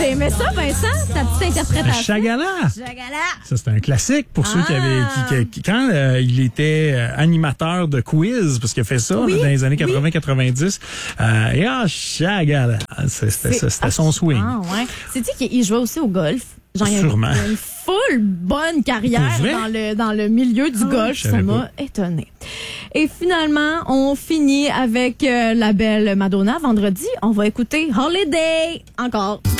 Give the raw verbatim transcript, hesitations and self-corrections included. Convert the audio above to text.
T'aimais ça, Vincent, ta petite interprétation? Chagala. Chagala. Ça, c'est un classique pour ceux qui avaient... Qui, qui, quand euh, il était euh, animateur de quiz, parce qu'il a fait ça Oui, là, dans les années quatre-vingts oui. quatre-vingt-dix, euh, et ah, Chagala. C'était, c'était, c'était son swing. Ah, ouais. Sais-tu qu'il jouait aussi au golf? Genre, il y a Sûrement. une, une full bonne carrière Pour vrai? dans le, dans le milieu du Ah, golf. je Ça savais m'a étonné. Et finalement, on finit avec euh, la belle Madonna. Vendredi, on va écouter Holiday encore.